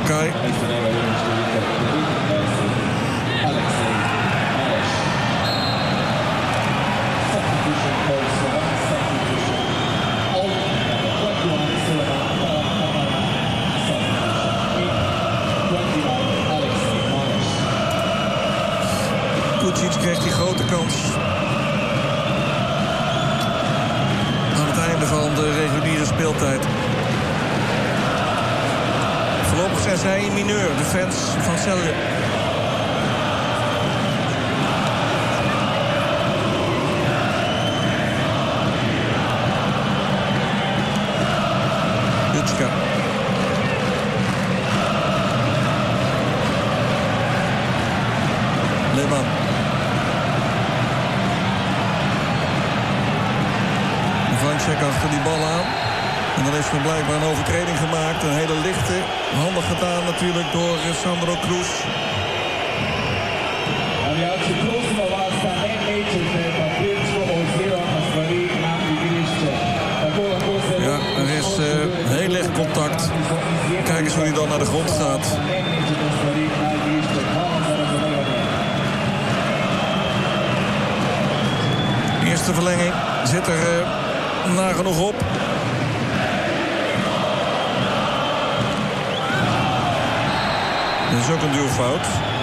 Kai. Kucic kreeg die grote kans aan het einde van de reguliere speeltijd. Voorlopig zijn zij in mineur, de fans van Celje. Jutska. Leman. Vanček achter die bal aan. En dan is er blijkbaar een overtreding gemaakt. Een hele lichte. Handig gedaan natuurlijk door Sandro Cruz. Ja, er is heel licht contact. Kijk eens hoe hij dan naar de grond gaat. Eerste verlenging zit er nagenoeg op. Dat is ook een duwfout.